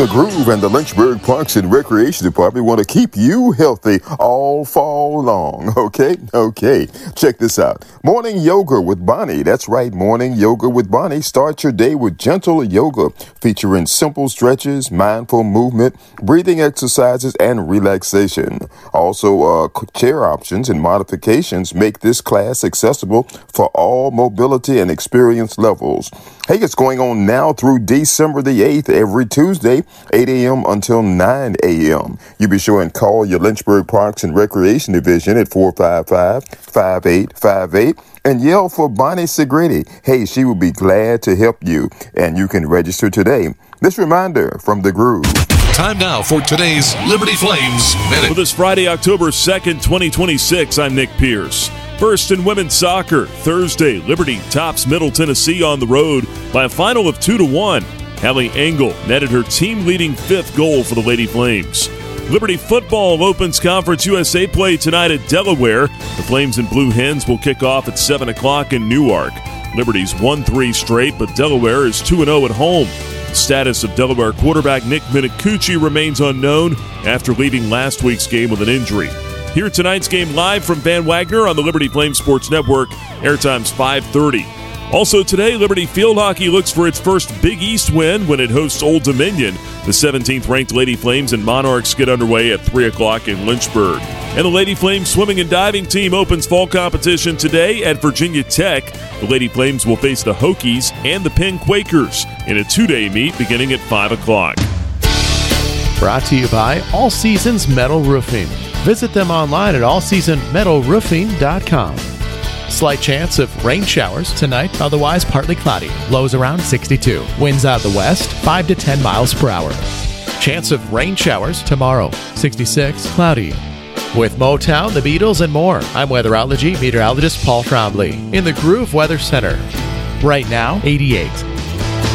The Groove and the Lynchburg Parks and Recreation Department want to keep you healthy all fall long, okay? Okay, check this out. Morning Yoga with Bonnie. That's right, Morning Yoga with Bonnie. Start your day with gentle yoga featuring simple stretches, mindful movement, breathing exercises, and relaxation. Also, chair options and modifications make this class accessible for all mobility and experience levels. Hey, it's going on now through December the 8th, every Tuesday, 8 a.m. until 9 a.m. You be sure and call your Lynchburg Parks and Recreation Division at 455-5858 and yell for Bonnie Segretti. Hey, she will be glad to help you, and you can register today. This reminder from The Groove. Time now for today's Liberty Flames Minute. For this Friday, October 2nd, 2026, I'm Nick Pierce. First in women's soccer, Thursday, Liberty tops Middle Tennessee on the road by a final of 2-1. Hallie Engel netted her team-leading 5th goal for the Lady Flames. Liberty football opens Conference USA play tonight at Delaware. The Flames and Blue Hens will kick off at 7 o'clock in Newark. Liberty's won 3 straight, but Delaware is 2-0 at home. The status of Delaware quarterback Nick Minicucci remains unknown after leaving last week's game with an injury. Hear tonight's game live from Van Wagner on the Liberty Flames Sports Network. Airtime's 5:30. Also today, Liberty Field Hockey looks for its first Big East win when it hosts Old Dominion. The 17th-ranked Lady Flames and Monarchs get underway at 3 o'clock in Lynchburg. And the Lady Flames swimming and diving team opens fall competition today at Virginia Tech. The Lady Flames will face the Hokies and the Penn Quakers in a 2-day meet beginning at 5 o'clock. Brought to you by All Seasons Metal Roofing. Visit them online at allseasonmetalroofing.com. Slight chance of rain showers tonight, otherwise partly cloudy. Lows around 62. Winds out of the west, 5 to 10 miles per hour. Chance of rain showers tomorrow, 66, cloudy. With Motown, the Beatles, and more, I'm weatherology meteorologist Paul Trombley in the Groove Weather Center. Right now, 88.